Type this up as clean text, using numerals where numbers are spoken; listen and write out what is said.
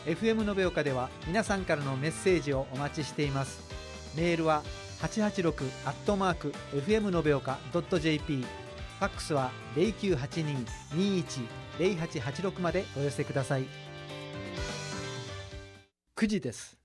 FM 延岡では皆さんからのメッセージをお待ちしています。メールは886@fm延岡.jp、 ファックスは 0982-21-0886 までお寄せください。9時です。